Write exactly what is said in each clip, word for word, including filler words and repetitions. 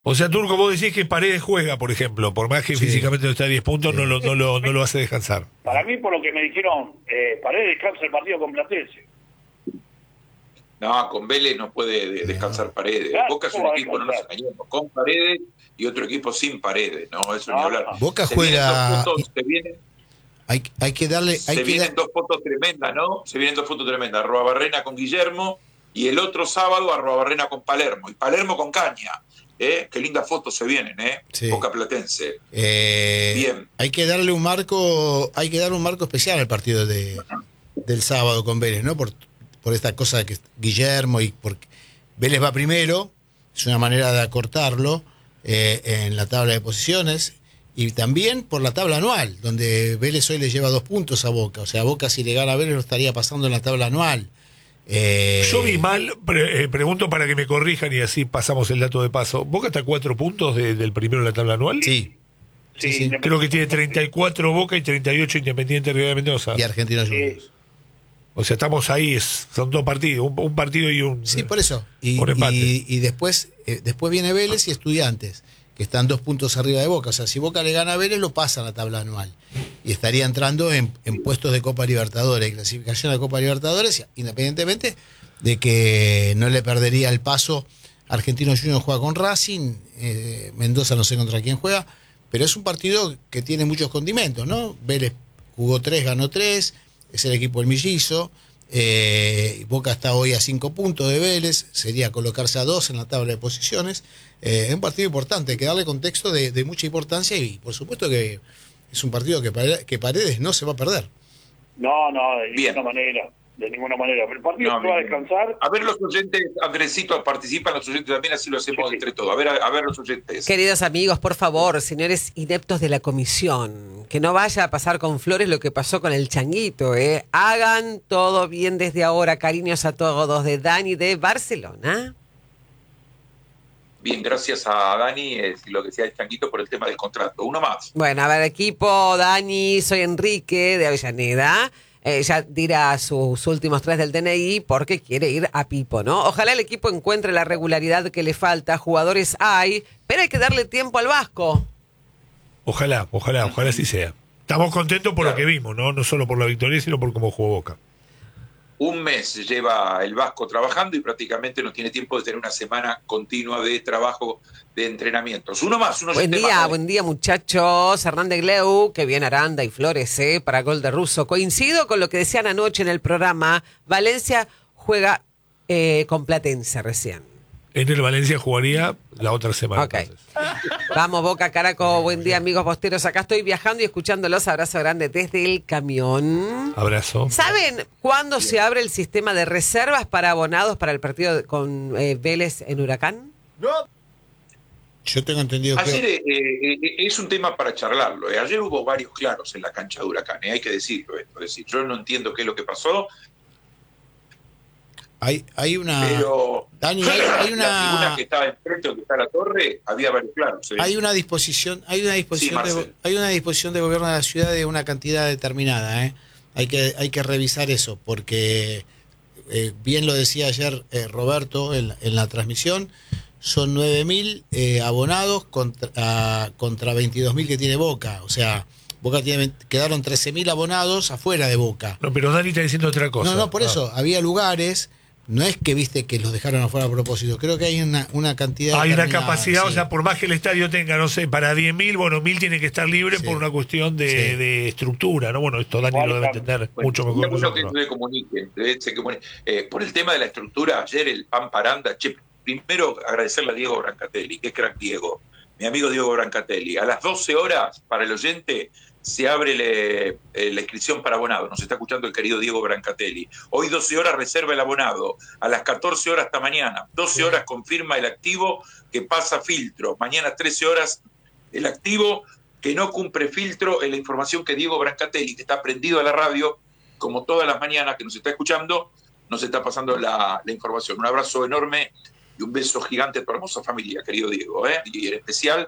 O sea, Turco, vos decís que Paredes juega, por ejemplo, por más que Sí. físicamente no está a diez puntos, Sí. no, lo, no, lo, no lo hace descansar. Para mí, por lo que me dijeron, eh, Paredes descansa el partido con Platense. No, con Vélez no puede de- descansar No. Paredes. Claro, Boca es un ¿cómo va a equipo, no nos descansar? engañemos, con Paredes y otro equipo sin Paredes, ¿no? Eso ni No, hablar. no. Boca Se juega- vienen dos fotos, se vienen, Hay, hay que darle... Hay se que vienen dar- dos fotos tremendas, ¿no? Se vienen dos fotos tremendas. Arruabarrena con Guillermo y el otro sábado Arruabarrena con Palermo. Y Palermo con Caña. ¿Eh? Qué lindas fotos se vienen, ¿eh? Sí. Boca Platense. Eh, Bien. Hay que darle un marco, hay que darle un marco especial al partido de, del sábado con Vélez, ¿no? Por, por esta cosa que Guillermo y porque Vélez va primero, es una manera de acortarlo eh, en la tabla de posiciones, y también por la tabla anual, donde Vélez hoy le lleva dos puntos a Boca. O sea, Boca si le gana a Vélez lo estaría pasando en la tabla anual. Eh, Yo vi mal, pre- eh, pregunto para que me corrijan y así pasamos el dato de paso. ¿Boca está a cuatro puntos de- del primero de la tabla anual? Sí, sí, sí. Creo que tiene treinta y cuatro Boca y treinta y ocho Independiente Río de Mendoza. Y Argentinos Sí. Juniors. O sea, estamos ahí, es- son dos partidos, un, un partido y un... Sí, por eso. Y, Por empate. y, y después eh, después viene Vélez y Estudiantes, que están dos puntos arriba de Boca. O sea, si Boca le gana a Vélez, lo pasa a la tabla anual. Y estaría entrando en, en puestos de Copa Libertadores, clasificación a Copa Libertadores, independientemente de que no le perdería el paso. Argentinos Juniors juega con Racing, eh, Mendoza no sé contra quién juega, pero es un partido que tiene muchos condimentos, ¿no? Vélez jugó tres, ganó tres, es el equipo del Mellizo. Eh, Boca está hoy a cinco puntos de Vélez, sería colocarse a dos en la tabla de posiciones. Eh, es un partido importante, hay que darle contexto de, de mucha importancia, y por supuesto que es un partido que, Pare- que Paredes no se va a perder. No, no, de Bien. ninguna manera. De ninguna manera. Pero el partido No, se va a bien. descansar. A ver los oyentes, Andresito, participan los oyentes también, así lo hacemos Sí, sí. entre todos. A ver, a, a ver los oyentes. Queridos amigos, por favor, señores ineptos de la comisión, que no vaya a pasar con Flores lo que pasó con el Changuito, ¿eh? Hagan todo bien desde ahora. Cariños a todos, de Dani de Barcelona. Bien, gracias a Dani, es lo que decía el Changuito por el tema del contrato. Uno más. Bueno, a ver, equipo, Dani, soy Enrique de Avellaneda. Eh, ya dirá sus últimos tres del D N I porque quiere ir a Pipo, ¿no? Ojalá el equipo encuentre la regularidad que le falta. Jugadores hay, pero hay que darle tiempo al Vasco. Ojalá, ojalá, ojalá así sea. Estamos contentos por Claro. lo que vimos, ¿no? No solo por la victoria, sino por cómo jugó Boca. Un mes lleva el Vasco trabajando y prácticamente no tiene tiempo de tener una semana continua de trabajo, de entrenamientos. Uno más, uno Buen oyente día, más. buen día muchachos. Hernández Gleu, que bien Aranda y Flores, ¿eh? Para gol de Russo. Coincido con lo que decían anoche en el programa. Valencia juega eh, con Platense recién. En el Valencia jugaría la otra semana. Ok. Entonces. Vamos, Boca, Caraco. Buen día, amigos posteros. Acá estoy viajando y escuchándolos. Abrazo grande desde el camión. Abrazo. ¿Saben cuándo se abre el sistema de reservas para abonados para el partido de- con eh, Vélez en Huracán? Yo tengo entendido Ayer que... eh, eh, eh, es un tema para charlarlo. eh. Ayer hubo varios claros en la cancha de Huracán, eh, hay que decirlo esto. Es decir, yo no entiendo qué es lo que pasó, Hay, hay una... pero Dani, hay, hay la tribuna una... que estaba enfrente o que está la torre, había varios claros. eh. Hay una disposición, hay una disposición, Sí, de, Marcel. hay una disposición de gobierno de la ciudad de una cantidad determinada, ¿eh? Hay que, hay que revisar eso, porque eh, bien lo decía ayer eh, Roberto en, la- en la transmisión, son nueve mil eh, abonados contra, ah, contra veintidós mil que tiene Boca. O sea, Boca tiene, veinte quedaron trece mil abonados afuera de Boca. No, pero Dani está diciendo otra cosa. No, no, por Ah. eso, había lugares, no es que viste que los dejaron afuera a propósito, creo que hay una, una cantidad Hay una determinada, capacidad, o sí. sea, por más que el estadio tenga, no sé, para diez mil, bueno, mil tiene que estar libre Sí. por una cuestión de, Sí. de estructura, ¿no? Bueno, esto Dani lo debe entender Bueno, mucho sería mejor que bueno que nosotros. se comuniquen, eh, se comuniquen. Eh, por el tema de la estructura, ayer el Pan Paranda, che, primero agradecerle a Diego Brancatelli, que es crack Diego, mi amigo Diego Brancatelli. A las doce horas, para el oyente, se abre le- eh, la inscripción para abonado. Nos está escuchando el querido Diego Brancatelli. Hoy doce horas reserva el abonado. A las catorce horas hasta mañana. doce horas confirma el activo que pasa filtro. Mañana trece horas el activo que no cumple filtro en la información que Diego Brancatelli, que está prendido a la radio, como todas las mañanas que nos está escuchando, nos está pasando la, la información. Un abrazo enorme y un beso gigante a tu hermosa familia, querido Diego, ¿eh? Y en especial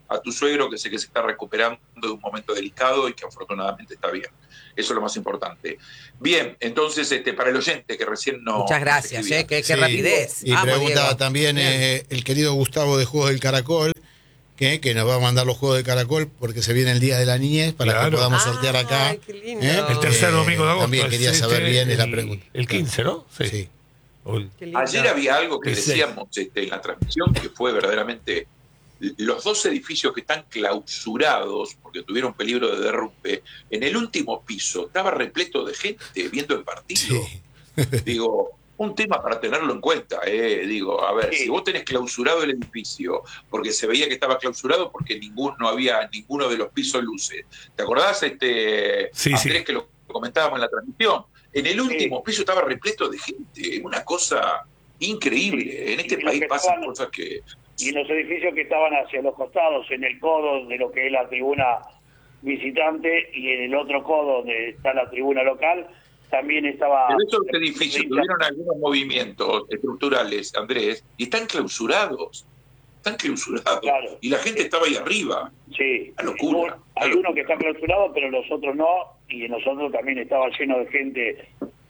a tu suegro, que sé que se está recuperando de un momento delicado y que afortunadamente está bien. Eso es lo más importante. Bien, entonces, este, para el oyente que recién no... Muchas gracias, eh, qué, qué Sí. rapidez. Y Vamos, preguntaba Diego. también Bien. eh, el querido Gustavo de Juegos del Caracol, que, que nos va a mandar los Juegos del Caracol porque se viene el Día de la Niñez para Claro. que podamos sortear acá. Ay, qué lindo. ¿Eh? El tercer Eh, domingo de agosto. También quería es saber este, bien es la el- pregunta. El quince, ¿no? Sí. Sí. O el- Qué lindo. Ayer había algo que El seis. decíamos este, en la transmisión que fue verdaderamente los dos edificios que están clausurados porque tuvieron peligro de derrumbe. En el último piso estaba repleto de gente viendo el partido. Sí. Digo, un tema para tenerlo en cuenta. Eh. Digo, a ver, Sí. si vos tenés clausurado el edificio porque se veía que estaba clausurado porque ningún, no había ninguno de los pisos luces. ¿Te acordás, este, Sí, Andrés, sí. que lo comentábamos en la transmisión? En el último piso estaba repleto de gente, una cosa increíble. En este Y los país que pasan estaban- cosas que... Y en los edificios que estaban hacia los costados, en el codo de lo que es la tribuna visitante y en el otro codo donde está la tribuna local, también estaba... Pero esos edificios tuvieron algunos movimientos estructurales, Andrés, y están clausurados. Están clausurados. Claro. Y la gente estaba ahí arriba. Sí, Una locura, hay una uno que está clausurado, pero los otros no, y nosotros también estaba lleno de gente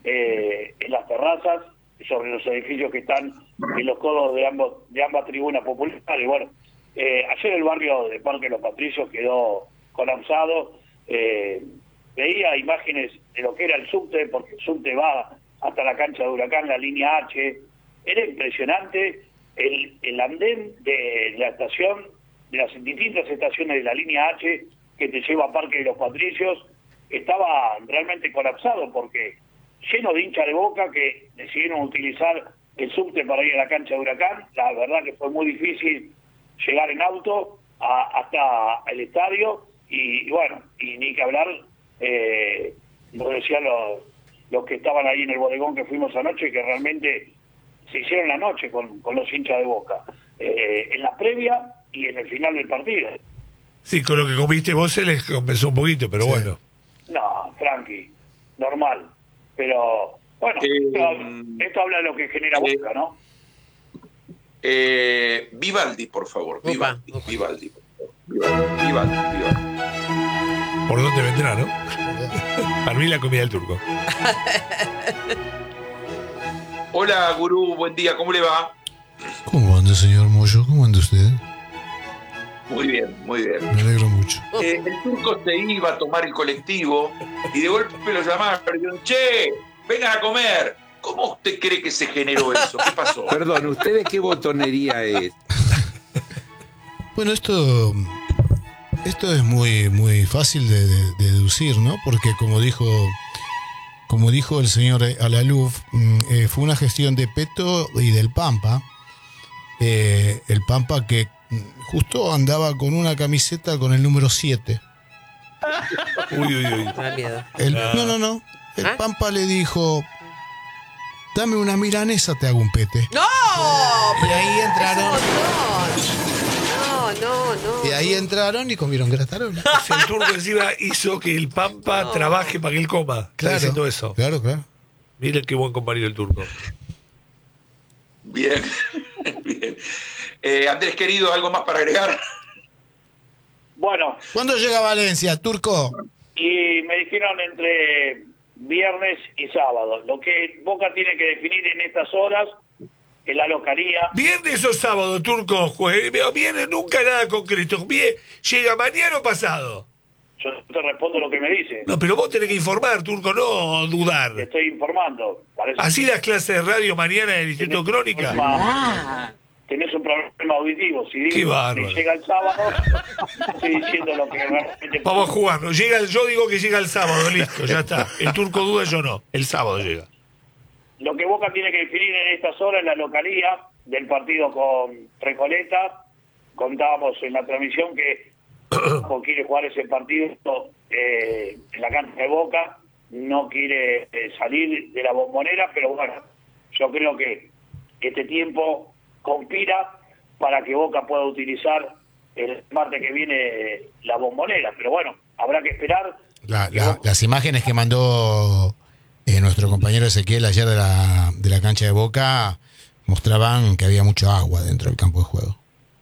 eh, en las terrazas, sobre los edificios que están en los codos de ambos de ambas tribunas populares. Y bueno, eh, ayer el barrio de Parque de los Patricios quedó colapsado. Eh, veía imágenes de lo que era el subte, porque el subte va hasta la cancha de Huracán, la línea H. Era impresionante el, el andén de la estación, de las distintas estaciones de la línea H que te lleva a Parque de los Patricios, estaba realmente colapsado porque lleno de hinchas de Boca que decidieron utilizar el subte para ir a la cancha de Huracán. La verdad que fue muy difícil llegar en auto a, hasta el estadio y, y bueno, y ni que hablar, eh, lo decían los, los que estaban ahí en el bodegón que fuimos anoche, que realmente se hicieron la noche con, con los hinchas de Boca, eh, en la previa y en el final del partido. Sí, con lo que comiste vos se les compensó un poquito, pero Sí. bueno. No, tranqui, normal. Pero, bueno, Eh, esto, esto habla de lo que genera eh, Boca, ¿no? Eh, Vivaldi, por favor. Opa, Vivaldi, opa. Vivaldi, por favor. Vivaldi, Vivaldi, Vivaldi. ¿Por dónde vendrá, no? Para mí la comida del turco. Hola, gurú, buen día, ¿cómo le va? ¿Cómo anda, señor Moyo? ¿Cómo anda usted? Muy bien, muy bien. Me alegro mucho. Eh, el turco se iba a tomar el colectivo y de golpe lo llamaron y dijeron, che, vengan a comer. ¿Cómo usted cree que se generó eso? ¿Qué pasó? Perdón, ¿usted de qué botonería es? Bueno, esto, esto es muy, muy fácil de, de- de deducir, ¿no? Porque como dijo, como dijo el señor Alaluf, mm, eh, fue una gestión de Peto y del Pampa. Eh, el Pampa que mm, justo andaba con una camiseta con el número siete. Uy, uy, uy. Me da miedo. El- no, no, no. El ¿Ah? Pampa le dijo, dame una milanesa, te hago un pete. ¡No! Y ahí entraron. No, no, no. Y ahí entraron y comieron gratarola. Si el turco encima hizo que el Pampa No. trabaje para que él coma. Está Claro, diciendo eso. Claro, claro. Miren qué buen compañero el turco. Bien, bien. Eh, Andrés, querido, ¿algo más para agregar? Bueno, ¿Cuándo llega Valencia, turco? y me dijeron entre viernes y sábado. Lo que Boca tiene que definir en estas horas es la localía. ¿Viernes o sábado, turco? Jue- Viernes nunca nada concreto. Bien, ¿llega mañana o pasado? Yo te respondo lo que me dice. No, pero vos tenés que informar, turco, no Te dudar. estoy informando. Parece Así las clases de radio mañana del Instituto Crónica. problema- tenés un problema auditivo. Si Qué digo bárbaro. que llega el sábado, estoy diciendo lo que realmente... Vamos a jugar. Llega el- yo digo que llega el sábado, listo, ya está. El turco duda, yo no. El sábado llega. Lo que Boca tiene que definir en estas horas es la localía del partido con Recoleta. Contábamos en la transmisión que Boca quiere jugar ese partido eh, en la cancha de Boca, no quiere eh, salir de la Bombonera, pero bueno, yo creo que este tiempo conspira para que Boca pueda utilizar el martes que viene eh, la Bombonera, pero bueno, habrá que esperar. La- la- las imágenes que mandó eh, nuestro compañero Ezequiel ayer de la, de la cancha de Boca mostraban que había mucha agua dentro del campo de juego.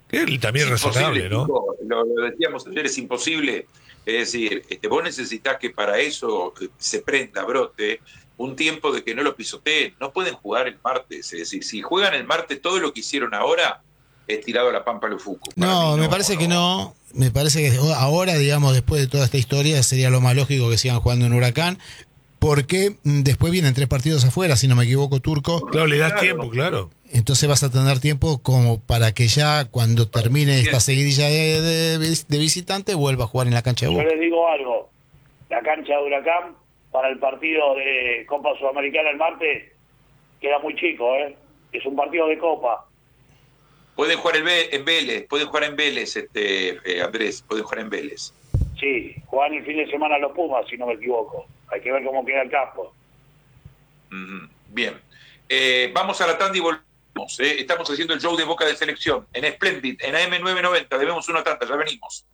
Que también Es razonable, imposible, ¿no? Pico, Lo, lo decíamos ayer, es imposible. Es decir, este, vos necesitas que para eso eh, se prenda, brote, un tiempo de que no lo pisoteen. No pueden jugar el martes. Es decir, si juegan el martes, todo lo que hicieron ahora es tirado a la pampa a los Fucu. No, me parece que no. Me parece que ahora, digamos, después de toda esta historia, sería lo más lógico que sigan jugando en Huracán. Porque mm, después vienen tres partidos afuera, si no me equivoco, Turco. Claro, le das Claro. tiempo, claro. Entonces vas a tener tiempo como para que ya cuando termine esta seguidilla de, de, de visitantes vuelva a jugar en la cancha de Yo Boca. les digo algo, la cancha de Huracán para el partido de Copa Sudamericana el martes queda muy chico, ¿eh? Es un partido de Copa. Pueden jugar el Ve- en Vélez, pueden jugar en Vélez, este, eh, Andrés, pueden jugar en Vélez. Sí, juegan el fin de semana los Pumas, si no me equivoco. Hay que ver cómo queda el campo. Ujú. Bien. Eh, vamos a la tanda y volvemos. ¿eh? Estamos haciendo el show de Boca de Selección en Splendid, en A M nueve noventa. Debemos una tanda, ya venimos.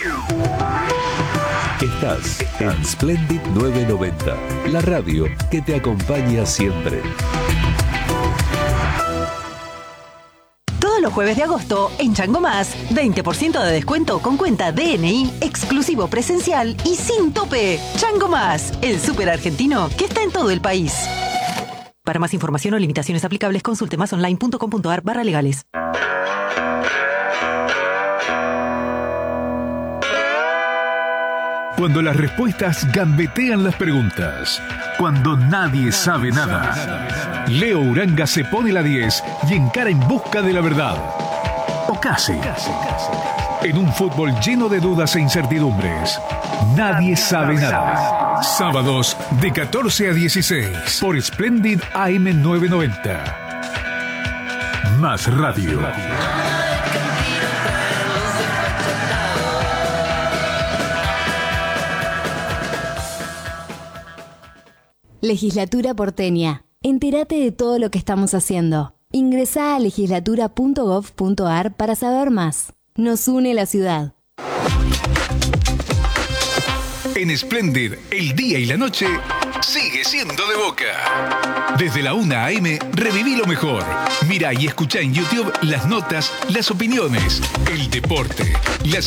Estás en Splendid nueve noventa, la radio que te acompaña siempre. Todos los jueves de agosto, en Chango Más, veinte por ciento de descuento con cuenta D N I, exclusivo presencial y sin tope. Chango Más, el súper argentino que está en todo el país. Para más información o limitaciones aplicables, consulte masonline punto com punto a r barra legales. Cuando las respuestas gambetean las preguntas. Cuando nadie sabe nada. Leo Uranga se pone la diez y encara en busca de la verdad. O casi. En un fútbol lleno de dudas e incertidumbres. Nadie sabe nada. Sábados de catorce a dieciséis por Splendid A M nueve noventa. Más radio. Legislatura porteña. Entérate de todo lo que estamos haciendo. Ingresá a legislatura punto gov punto a r para saber más. Nos une la ciudad. En Splendid, el día y la noche sigue siendo de Boca. Desde la una a eme, reviví lo mejor. Mira y escucha en YouTube las notas, las opiniones, el deporte, las